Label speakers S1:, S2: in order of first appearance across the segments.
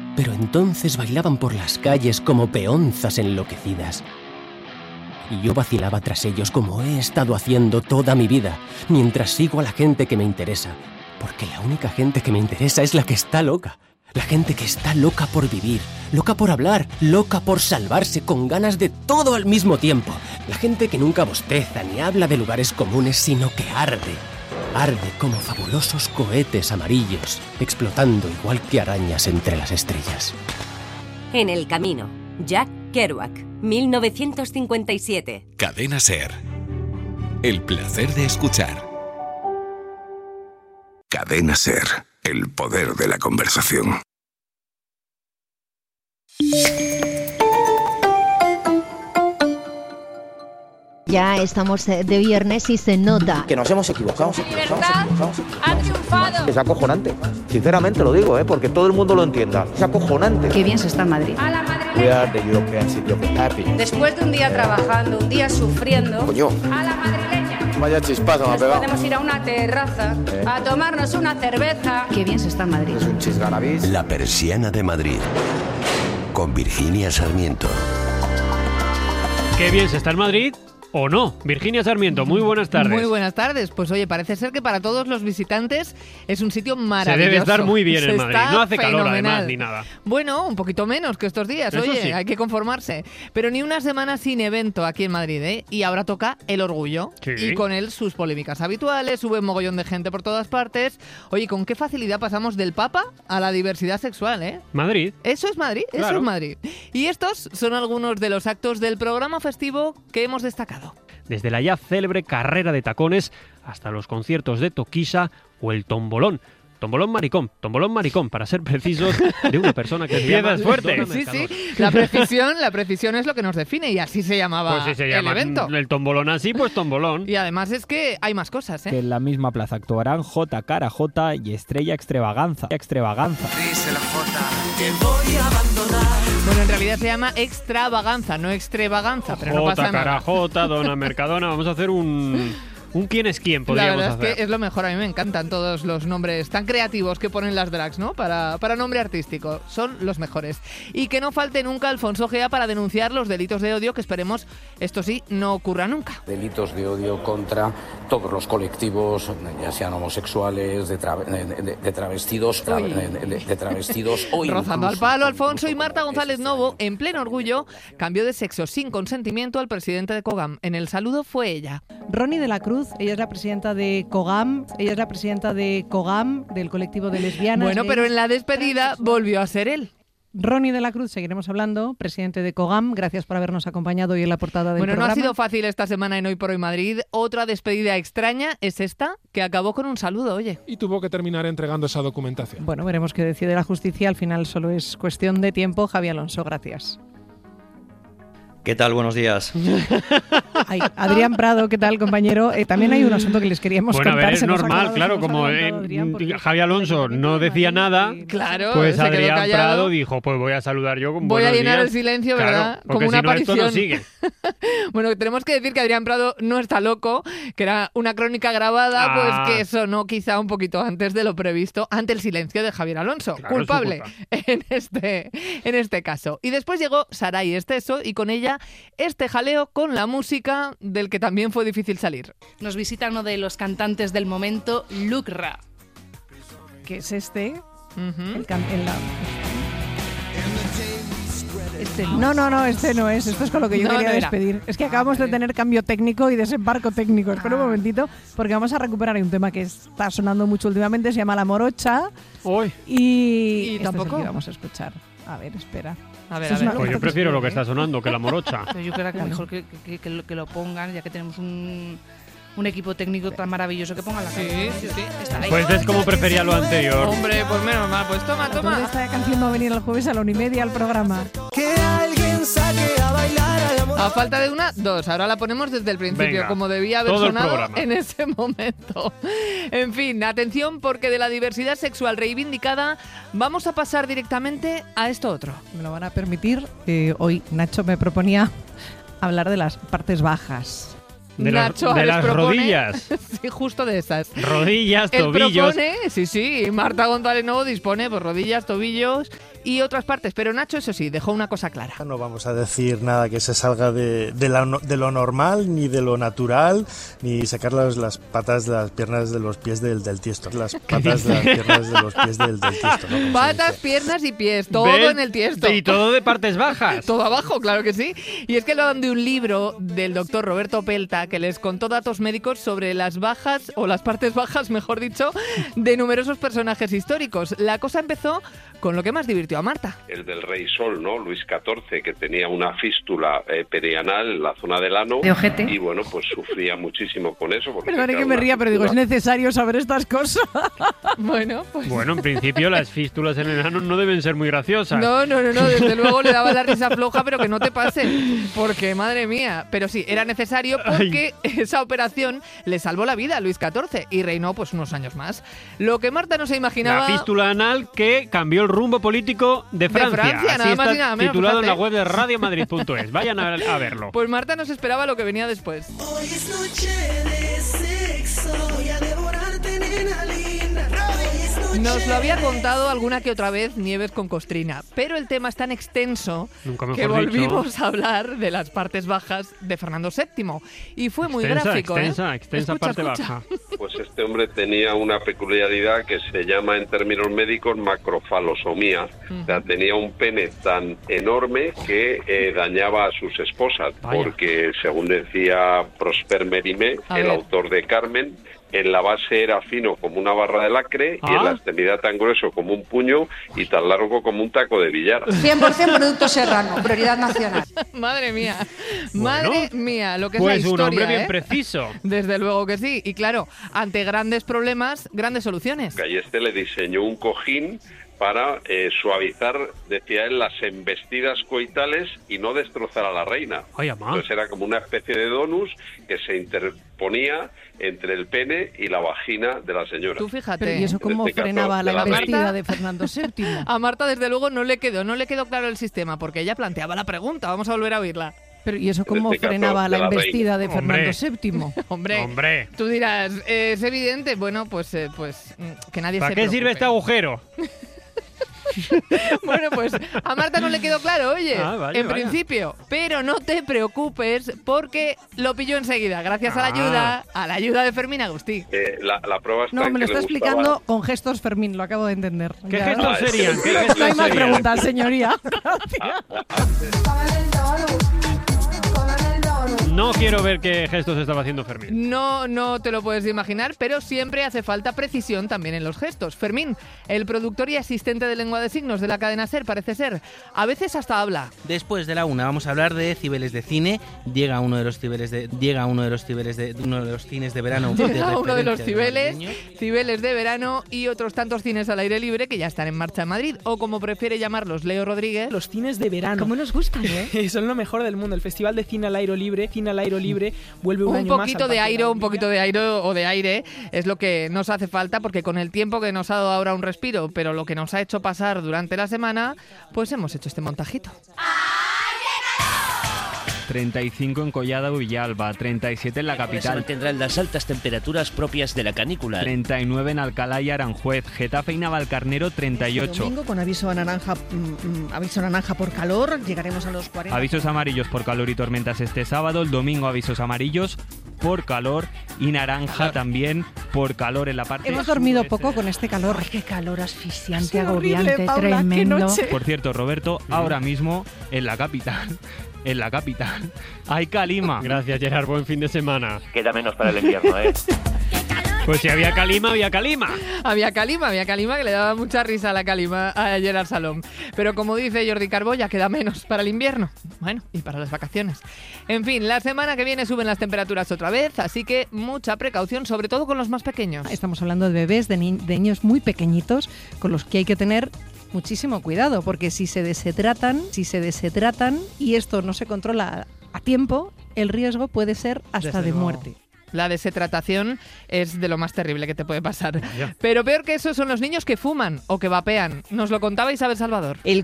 S1: pero entonces bailaban por las calles como peonzas enloquecidas. Y yo vacilaba tras ellos como he estado haciendo toda mi vida, mientras sigo a la gente que me interesa, porque la única gente que me interesa es la que está loca. La gente que está loca por vivir, loca por hablar, loca por salvarse, con ganas de todo al mismo tiempo. La gente que nunca bosteza ni habla de lugares comunes, sino que arde. Arde como fabulosos cohetes amarillos, explotando igual que arañas entre las estrellas.
S2: En el camino, Jack Kerouac, 1957.
S3: Cadena SER. El placer de escuchar. Cadena SER. El poder de la conversación.
S4: Ya estamos de viernes y se nota
S5: que nos hemos equivocado.
S6: ¿Verdad? Ha triunfado.
S5: Es acojonante, sinceramente lo digo, porque todo el mundo lo entienda. Es acojonante.
S7: Qué bien se está en Madrid.
S6: A la madrileña.
S5: We are the European City of Happy.
S6: Después de un día trabajando, un día sufriendo.
S5: Coño.
S6: A la madrileña.
S5: Vaya chispazo me ha
S6: Nos
S5: pegado.
S6: podemos ir a una terraza a tomarnos una cerveza.
S7: Qué bien se está en Madrid.
S5: Es un chisganavís.
S8: La Persiana de Madrid, con Virginia Sarmiento.
S9: Qué bien se está en Madrid. ¿O no? Virginia Sarmiento, muy buenas tardes.
S10: Muy buenas tardes. Pues oye, parece ser que para todos los visitantes es un sitio maravilloso.
S9: Se debe estar muy bien en Madrid. No hace
S10: fenomenal.
S9: calor además ni nada.
S10: Bueno, un poquito menos que estos días.
S9: Eso
S10: oye,
S9: sí.
S10: Hay que conformarse. Pero ni una semana sin evento aquí en Madrid, ¿eh? Y ahora toca el orgullo.
S9: Sí.
S10: Y con él sus polémicas habituales, sube un mogollón de gente por todas partes. Oye, ¿con qué facilidad pasamos del Papa a la diversidad sexual, eh?
S9: Madrid.
S10: Eso es Madrid,
S9: Claro.
S10: eso es Madrid. Y estos son algunos de los actos del programa festivo que hemos destacado.
S9: Desde la ya célebre carrera de tacones hasta los conciertos de Toquisa o el tombolón. Tombolón maricón, para ser precisos, de una persona que empieza fuerte.
S10: Sí, sí, la precisión es lo que nos define y así se llamaba
S9: Pues si se
S10: el
S9: llama
S10: evento.
S9: el tombolón así, pues tombolón.
S10: Y además es que hay más cosas, ¿eh?
S11: Que en la misma plaza actuarán J, Cara J y Estrella Extravaganza.
S8: Dice la J, te voy a abandonar.
S10: Bueno, en realidad se llama Extravaganza, no Extravaganza, pero no pasa
S9: J,
S10: nada.
S9: Cara J, Dona Mercadona, vamos a hacer un quién es quién,
S10: La
S9: podríamos
S10: verdad
S9: hacer.
S10: es que es lo mejor, a mí me encantan todos los nombres tan creativos que ponen las drags, ¿no? Para nombre artístico, son los mejores. Y que no falte nunca Alfonso Gea para denunciar los delitos de odio, que esperemos, esto sí, no ocurra nunca.
S12: Delitos de odio contra todos los colectivos, ya sean homosexuales, de travestidos o
S10: Rozando al palo, Alfonso y Marta González Novo, en pleno orgullo, cambió de sexo sin consentimiento al presidente de COGAM. En el saludo fue ella.
S13: Ronnie de la Cruz, ella es la presidenta de COGAM, del colectivo de lesbianas.
S10: Bueno, pero en la despedida volvió a ser él.
S13: Ronnie de la Cruz, seguiremos hablando, presidente de COGAM, gracias por habernos acompañado hoy en la portada del programa.
S10: Bueno, no ha sido fácil esta semana en Hoy por Hoy Madrid. Otra despedida extraña es esta, que acabó con un saludo, oye.
S14: Y tuvo que terminar entregando esa documentación.
S13: Bueno, veremos qué decide la justicia, al final solo es cuestión de tiempo. Javi Alonso, gracias.
S15: ¿Qué tal? Buenos días.
S13: Ay, Adrián Prado, ¿qué tal, compañero? También hay un asunto que les queríamos contar.
S9: Bueno, a ver, es
S13: Se nos ha
S9: normal,
S13: acabado,
S9: claro,
S13: se nos ha
S9: como
S13: adelantado, Adrián, porque
S9: Javi Alonso no decía nada,
S10: claro,
S9: pues
S10: se quedó
S9: Adrián
S10: callado.
S9: Prado dijo, pues voy a saludar yo con
S10: Voy a
S9: buenos
S10: llenar
S9: días.
S10: el silencio,
S9: Claro,
S10: ¿verdad?
S9: porque
S10: Como una
S9: si no, esto
S10: aparición.
S9: no sigue.
S10: Bueno, tenemos que decir que Adrián Prado no está loco, que era una crónica grabada, pues que sonó quizá un poquito antes de lo previsto, ante el silencio de Javier Alonso,
S9: Claro,
S10: culpable en este caso. Y después llegó Saray Esteso y con ella este jaleo con la música del que también fue difícil salir.
S7: Nos visita uno de los cantantes del momento, Lucra.
S13: ¿Qué es este?
S7: Este
S13: No, este no es. Esto es con lo que yo quería
S10: no era.
S13: despedir. Es que acabamos de tener cambio técnico y desembarco técnico. Espera un momentito, porque vamos a recuperar un tema que está sonando mucho últimamente, se llama La Morocha.
S9: Uy.
S13: Y este
S10: tampoco
S13: es el que vamos a escuchar. A ver, espera.
S10: A ver,
S13: Esto es
S9: Pues yo prefiero lo que está sonando que la morocha.
S7: Pero yo creo que mejor que lo pongan, ya que tenemos un equipo técnico tan maravilloso, que pongan la canción.
S10: Sí.
S7: Está ahí.
S9: Pues es como prefería lo anterior.
S10: Hombre, pues menos mal, pues toma.
S13: Esta canción va a venir el jueves a la 1:30 al programa.
S8: Que alguien saque a bailar al amor.
S10: A falta de una, dos. Ahora la ponemos desde el principio,
S9: Venga,
S10: como debía haber
S9: todo el
S10: sonado
S9: programa.
S10: en ese momento. En fin, atención, porque de la diversidad sexual reivindicada vamos a pasar directamente a esto otro.
S13: Me lo van a permitir. Hoy Nacho me proponía hablar de las partes bajas.
S9: De
S10: Nacho
S9: las
S10: Ares propone-
S9: rodillas.
S10: Sí, justo de esas.
S9: Rodillas,
S10: Él
S9: tobillos.
S10: propone, sí, Marta González Novo dispone, pues rodillas, tobillos y otras partes. Pero Nacho, eso sí, dejó una cosa clara.
S16: No vamos a decir nada que se salga de lo normal, ni de lo natural, ni sacar las patas de las piernas de los pies del tiesto. Las patas de las piernas de los pies del tiesto, ¿no?
S10: Patas, piernas y pies, todo en el tiesto.
S9: Y todo de partes bajas.
S10: Todo abajo, claro que sí. Y es que hablaban de un libro del doctor Roberto Pelta que les contó datos médicos sobre las bajas, o las partes bajas, mejor dicho, de numerosos personajes históricos. La cosa empezó con lo que más divirtió a Marta.
S17: El del Rey Sol, ¿no? Luis XIV, que tenía una fístula perianal en la zona del ano.
S13: De ojete.
S17: Y bueno, pues sufría muchísimo con eso.
S13: Perdone que me ría, pero digo, es necesario saber estas cosas.
S10: Bueno,
S9: en principio las fístulas en el ano no deben ser muy graciosas.
S10: No, desde luego le daba la risa floja, pero que no te pase, porque madre mía. Pero sí, era necesario porque esa operación le salvó la vida a Luis XIV y reinó pues unos años más. Lo que Marta no se imaginaba...
S9: La fístula anal que cambió el rumbo político de Francia.
S10: Así
S9: nada más
S10: y nada menos,
S9: titulado
S10: fíjate.
S9: en la web de radiomadrid.es. Vayan a verlo.
S10: Pues Marta no se esperaba lo que venía después.
S18: Hoy es noche de sexo, voy a devorarte, nena linda.
S10: Nos lo había contado alguna que otra vez Nieves con Costrina, pero el tema es tan extenso que volvimos a hablar de las partes bajas de Fernando VII. Y fue muy gráfico.
S9: Extensa
S10: Escucha,
S9: parte baja.
S17: Pues este hombre tenía una peculiaridad que se llama en términos médicos macrofalosomía. O sea, tenía un pene tan enorme que dañaba a sus esposas.
S9: Vaya.
S17: Porque, según decía Prosper Mérimée, el autor de Carmen, en la base era fino como una barra de lacre y en la extremidad tan grueso como un puño y tan largo como un taco de billar.
S6: 100% producto serrano, prioridad nacional.
S10: Madre mía, madre mía, lo que es
S9: pues
S10: la historia.
S9: Un hombre bien
S10: ¿eh?
S9: Preciso.
S10: Desde luego que sí. Y claro, ante grandes problemas, grandes soluciones.
S17: Y este le diseñó un cojín para suavizar, decía él, las embestidas coitales y no destrozar a la reina. Entonces era como una especie de donus que se interponía entre el pene y la vagina de la señora.
S10: Tú fíjate.
S13: Pero ¿y eso cómo frenaba la embestida de Fernando VII?
S10: A Marta, desde luego, no le quedó claro el sistema, porque ella planteaba la pregunta. Vamos a volver a oírla.
S13: Pero ¿y eso cómo frenaba la embestida de Fernando VII?
S10: Hombre, tú dirás, es evidente. Bueno, pues que nadie se
S9: ¿Para qué
S10: preocupe.
S9: sirve este agujero?
S10: Bueno, pues a Marta no le quedó claro, oye, en principio. Pero no te preocupes porque lo pilló enseguida, gracias a la ayuda de Fermín Agustí.
S17: La prueba está
S13: No, me lo está explicando con gestos Fermín, lo acabo de entender.
S9: ¿Qué gestos serían?
S13: No hay más preguntas, señoría.
S9: No quiero ver qué gestos estaba haciendo Fermín.
S10: No te lo puedes imaginar, pero siempre hace falta precisión también en los gestos. Fermín, el productor y asistente de lengua de signos de la cadena SER, parece ser. A veces hasta habla.
S19: Después de la una vamos a hablar de Cibeles de cine. Llega uno de los cines de verano.
S10: Llega uno de los Cibeles de verano y otros tantos cines al aire libre que ya están en marcha en Madrid. O como prefiere llamarlos Leo Rodríguez.
S20: Los cines de verano.
S13: ¿Cómo nos gustan, eh?
S20: Son lo mejor del mundo. El Festival de Cine al Aire Libre vuelve un año más.
S10: Un poquito de aire es lo que nos hace falta, porque con el tiempo que nos ha dado ahora un respiro, pero lo que nos ha hecho pasar durante la semana, pues hemos hecho este montajito.
S11: 35 en Collado Villalba, 37 en la capital.
S21: Tendrán las altas temperaturas propias de la canícula.
S11: 39 en Alcalá y Aranjuez, Getafe y Navalcarnero 38.
S13: Domingo con aviso naranja por calor, llegaremos a los 40.
S11: Avisos amarillos por calor y tormentas este sábado, el domingo avisos amarillos por calor y naranja también por calor en la parte...
S13: Hemos dormido poco con este calor.
S22: Ay, qué calor asfixiante,
S13: horrible,
S22: agobiante,
S13: Paula,
S22: tremendo.
S11: Por cierto, Roberto, ahora mismo en la capital hay calima.
S9: Gracias, Gerard. Buen fin de semana.
S23: Queda menos para el invierno, ¿eh?
S9: Pues si había calima, había calima.
S10: Había calima que le daba mucha risa a la calima a Gerard Salom. Pero como dice Jordi Carbó, ya queda menos para el invierno. Bueno, y para las vacaciones. En fin, la semana que viene suben las temperaturas otra vez, así que mucha precaución, sobre todo con los más pequeños.
S13: Estamos hablando de bebés, de niños muy pequeñitos, con los que hay que tener muchísimo cuidado, porque si se deshidratan y esto no se controla a tiempo, el riesgo puede ser hasta de muerte.
S10: La deshidratación es de lo más terrible que te puede pasar. Pero peor que eso son los niños que fuman o que vapean. Nos lo contaba Isabel Salvador.
S1: El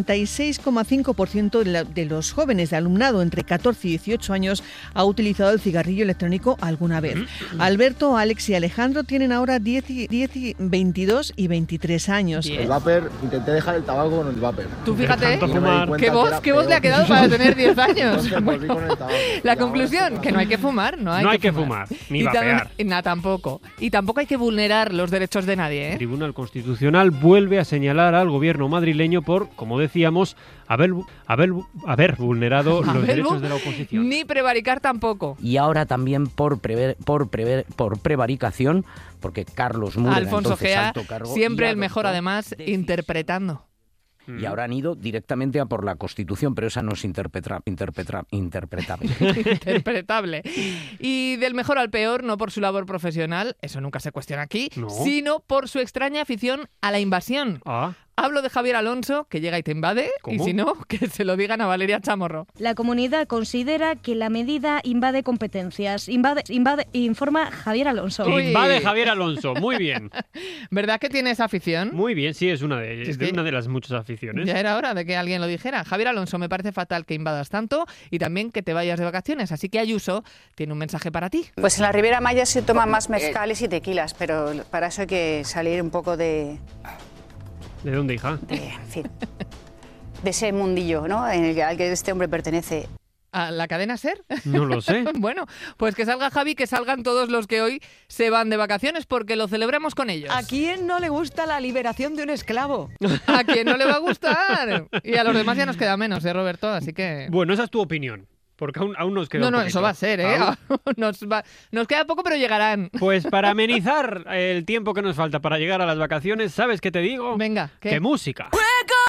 S1: 46,5% de los jóvenes de alumnado entre 14 y 18 años ha utilizado el cigarrillo electrónico alguna vez. Alberto, Alex y Alejandro tienen ahora 10, 22 y 23 años.
S22: El vapor, intenté dejar el tabaco con el vapor.
S10: Tú fíjate, ¿qué voz le ha quedado para tener 10 años? Bueno, la conclusión, que no hay que fumar. No hay que fumar,
S9: ni vapear.
S10: Tampoco. Y tampoco hay que vulnerar los derechos de nadie.
S9: El Tribunal Constitucional vuelve a señalar al gobierno madrileño por, como decíamos, haber vulnerado los derechos de la oposición.
S10: Ni prevaricar tampoco.
S12: Y ahora también por prevaricación, porque Carlos Múrega,
S10: Alfonso Gea, siempre el mejor además, interpretando.
S12: Y ahora han ido directamente a por la Constitución, pero esa no es interpretable.
S10: Interpretable. Y del mejor al peor, no por su labor profesional, eso nunca se cuestiona aquí, sino por su extraña afición a la invasión. Hablo de Javier Alonso, que llega y te invade, y si no, que se lo digan a Valeria Chamorro.
S23: La comunidad considera que la medida invade competencias. Informa Javier Alonso.
S9: Invade Javier Alonso, muy bien.
S10: ¿Verdad que tiene esa afición?
S9: Muy bien, sí, es una de las muchas aficiones.
S10: Ya era hora de que alguien lo dijera. Javier Alonso, me parece fatal que invadas tanto y también que te vayas de vacaciones. Así que Ayuso tiene un mensaje para ti.
S6: Pues en la Riviera Maya se toman más mezcales y tequilas, pero para eso hay que salir un poco de...
S9: ¿De dónde, hija?
S6: En fin, de ese mundillo, ¿no? Al que este hombre pertenece.
S10: ¿A la cadena SER?
S9: No lo sé.
S10: Bueno, pues que salga Javi, que salgan todos los que hoy se van de vacaciones porque lo celebramos con ellos.
S13: ¿A quién no le gusta la liberación de un esclavo?
S10: ¿A quién no le va a gustar? Y a los demás ya nos queda menos, Roberto? Así que...
S9: Bueno, esa es tu opinión. Porque aún nos queda un poquito.
S10: Eso va a ser, ¿eh? Nos queda poco, pero llegarán.
S9: Pues para amenizar el tiempo que nos falta para llegar a las vacaciones, ¿sabes qué te digo?
S10: Venga, ¿qué?
S9: ¡Qué música!